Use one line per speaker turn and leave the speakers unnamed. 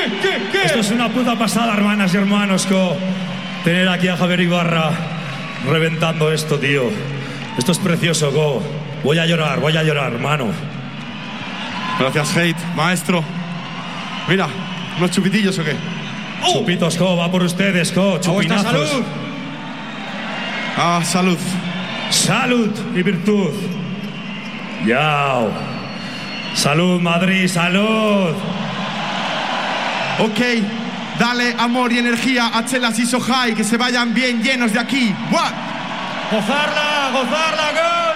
¿Qué? Esto es una puta pasada, hermanas y hermanos, tener aquí a Javier Ibarra reventando esto, tío. Esto es precioso, Voy a llorar, hermano.
Gracias, Hate, maestro. Mira, ¿unos chupitillos o qué?
Chupitos, va por ustedes, chupinazos.
¡Salud! Salud.
Salud y virtud. Yao. Salud, Madrid, salud.
Ok, dale amor y energía a Chelas y Sohai, que se vayan bien llenos de aquí. ¡Buah!
¡Gozarla, go!